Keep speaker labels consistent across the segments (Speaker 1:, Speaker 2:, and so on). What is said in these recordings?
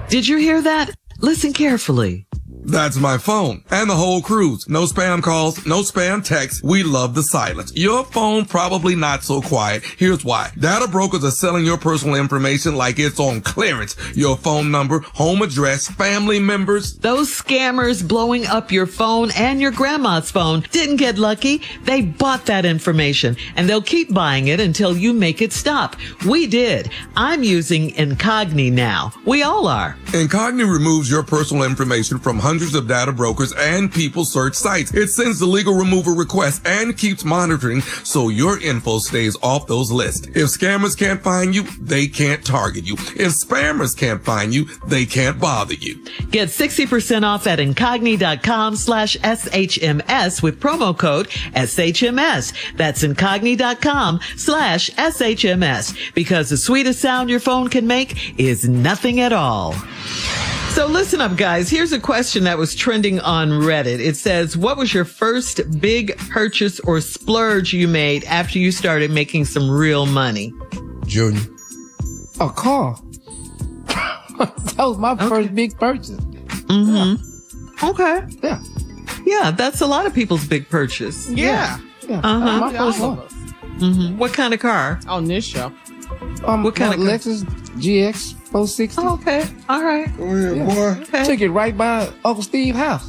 Speaker 1: Did you hear that? Listen carefully.
Speaker 2: That's my phone and the whole cruise. No spam calls, no spam texts. We love the silence. Your phone probably not so quiet. Here's why. Data brokers are selling your personal information like it's on clearance. Your phone number, home address, family members.
Speaker 1: Those scammers blowing up your phone and your grandma's phone didn't get lucky. They bought that information and they'll keep buying it until you make it stop. We did. I'm using Incogni now. We all are.
Speaker 2: Incogni removes your personal information from hundreds of data brokers and people search sites. It sends the legal removal request and keeps monitoring so your info stays off those lists. If scammers can't find you, they can't target you. If spammers can't find you, they can't bother you.
Speaker 1: Get 60% off at incogni.com/SHMS with promo code SHMS. That's incogni.com/SHMS, because the sweetest sound your phone can make is nothing at all. So listen up, guys. Here's a question that was trending on Reddit. It says, what was your first big purchase or splurge you made after you started making some real money?
Speaker 3: Junior.
Speaker 4: A car. That was my first big purchase.
Speaker 1: Mm-hmm. Yeah. Okay.
Speaker 4: Yeah.
Speaker 1: Yeah, that's a lot of people's big purchase.
Speaker 4: Yeah.
Speaker 1: Uh-huh.
Speaker 4: My first one.
Speaker 1: Mm-hmm. What kind of car?
Speaker 5: On this show.
Speaker 1: What kind of
Speaker 4: Lexus GX 460.
Speaker 1: Oh, okay. All right.
Speaker 2: Go ahead, boy.
Speaker 1: Okay.
Speaker 4: Took it right by Uncle Steve's house.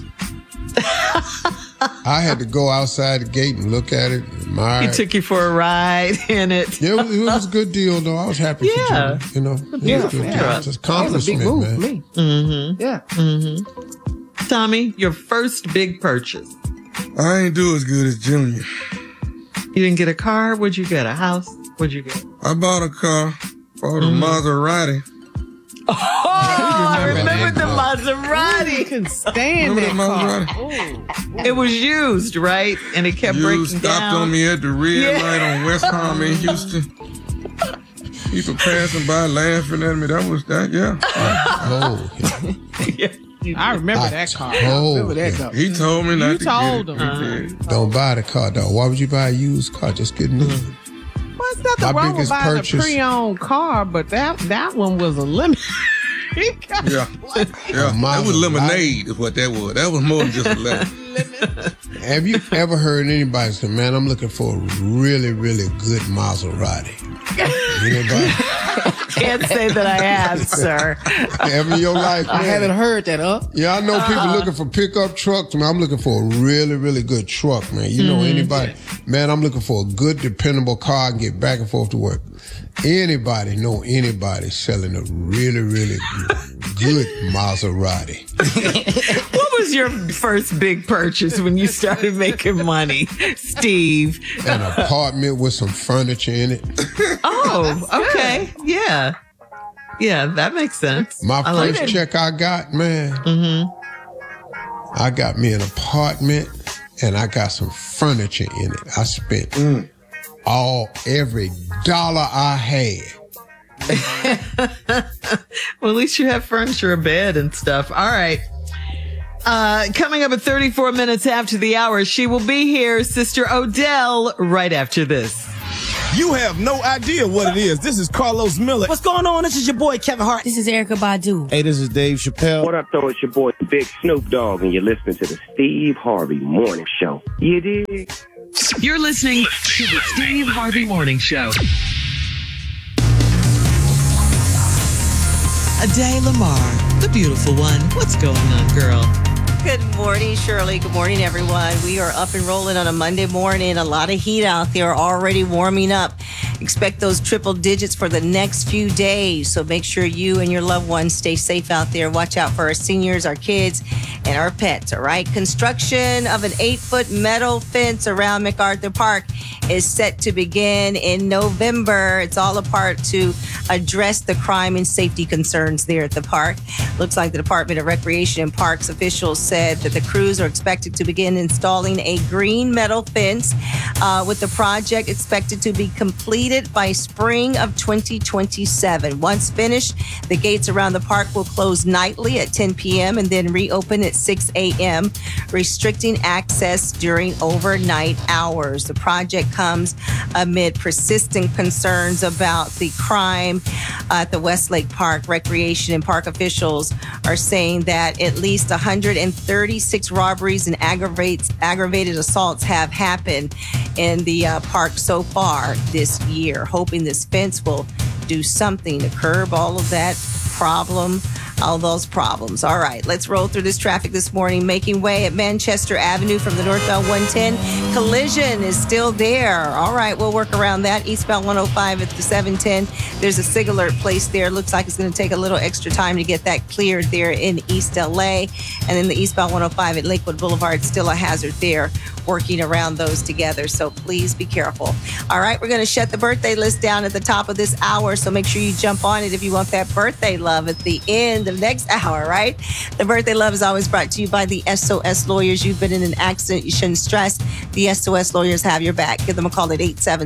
Speaker 3: I had to go outside the gate and look at it, admire
Speaker 1: He
Speaker 3: it.
Speaker 1: took you for a ride in it.
Speaker 3: Yeah, it was a good deal, though. I was happy for
Speaker 1: Yeah.
Speaker 3: Junior. You know, it was a good deal. It's an
Speaker 4: That was a big
Speaker 3: accomplishment,
Speaker 4: move
Speaker 3: man.
Speaker 4: for me.
Speaker 1: Mm-hmm.
Speaker 4: Yeah.
Speaker 1: Mm-hmm. Tommy, your first big purchase.
Speaker 2: I ain't do as good as Junior.
Speaker 1: You didn't get a car? What'd you get? A house? What'd you get?
Speaker 2: I bought a car, bought a Maserati.
Speaker 1: Oh, I remember the
Speaker 5: You
Speaker 1: Maserati.
Speaker 5: couldn't stand
Speaker 2: Remember
Speaker 5: that
Speaker 2: that
Speaker 5: car.
Speaker 2: Maserati?
Speaker 1: It was used, right? And it kept
Speaker 2: You
Speaker 1: breaking
Speaker 2: stopped
Speaker 1: down.
Speaker 2: on me at the red
Speaker 1: Yeah.
Speaker 2: light on West Palm in Houston. People passing by laughing at me. That was that, yeah.
Speaker 3: Oh,
Speaker 5: I remember that car. I
Speaker 3: Oh,
Speaker 5: remember that car.
Speaker 2: He told me not
Speaker 5: You
Speaker 2: to
Speaker 5: told
Speaker 2: get
Speaker 5: him.
Speaker 2: it. He did.
Speaker 3: don't buy the car, though. Why would you buy a used car? Just get new.
Speaker 5: What's nothing
Speaker 3: My
Speaker 5: wrong with
Speaker 3: biggest
Speaker 5: buying
Speaker 3: purchase-
Speaker 5: a pre-owned car, but that one was a limit.
Speaker 2: Yeah. Yeah. That was lemonade is what that was. That was more than just a lemon.
Speaker 3: Have you ever heard anybody say, man, I'm looking for a really, really good Maserati? Anybody?
Speaker 1: Can't say that I have, sir.
Speaker 3: Ever in your life, man?
Speaker 4: I haven't heard that,
Speaker 3: Yeah, I know people looking for pickup trucks. Man, I'm looking for a really, really good truck, man. You know anybody? Man, I'm looking for a good, dependable car and get back and forth to work. Anybody know anybody selling a really, really good Maserati?
Speaker 1: What was your first big purchase when you started making money, Steve?
Speaker 3: An apartment with some furniture in it.
Speaker 1: Oh, okay. Yeah. Yeah, that makes sense.
Speaker 3: My
Speaker 1: I like
Speaker 3: first
Speaker 1: it.
Speaker 3: check I got, man, I got me an apartment and I got some furniture in it. I spent every dollar I had.
Speaker 1: Well, at least you have furniture, a bed and stuff. All right. Coming up at 34 minutes after the hour, she will be here, Sister Odell, right after this.
Speaker 6: You have no idea what it is. This is Carlos Miller.
Speaker 7: What's going on? This is your boy, Kevin Hart.
Speaker 8: This is Erykah Badu.
Speaker 6: Hey, this is Dave Chappelle.
Speaker 9: What up, though? It's your boy, Big Snoop Dogg, and you're listening to the Steve Harvey Morning Show. You dig?
Speaker 1: You're listening to the Steve Harvey Morning Show. Ade Lamar, the beautiful one. What's going on, girl?
Speaker 10: Good morning, Shirley. Good morning, everyone. We are up and rolling on a Monday morning. A lot of heat out there already warming up. Expect those triple digits for the next few days. So make sure you and your loved ones stay safe out there. Watch out for our seniors, our kids, and our pets, all right? Construction of an 8-foot metal fence around MacArthur Park is set to begin in November. It's all a part to address the crime and safety concerns there at the park. Looks like the Department of Recreation and Parks officials say said that the crews are expected to begin installing a green metal fence with the project expected to be completed by spring of 2027. Once finished, the gates around the park will close nightly at 10 p.m. and then reopen at 6 a.m., restricting access during overnight hours. The project comes amid persistent concerns about the crime at the Westlake Park. Recreation and park officials are saying that at least 136 robberies and aggravated assaults have happened in the park so far this year. Hoping this fence will do something to curb all of that problem. All those problems. All right, let's roll through this traffic this morning. Making way at Manchester Avenue from the northbound 110. Collision is still there. All right, we'll work around that. Eastbound 105 at the 710. There's a SIG alert placed there. Looks like it's going to take a little extra time to get that cleared there in East LA. And then the eastbound 105 at Lakewood Boulevard, still a hazard there. Working around those together, so please be careful. All right, we're going to shut the birthday list down at the top of this hour, so make sure you jump on it if you want that birthday love at the end of next hour, right? The birthday love is always brought to you by the SOS Lawyers. You've been in an accident, you shouldn't stress. The SOS Lawyers have your back. Give them a call at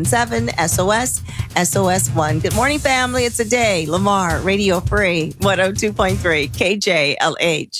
Speaker 10: 877-SOS-SOS1. Good morning, family. It's a day. Lamar, Radio Free, 102.3 KJLH.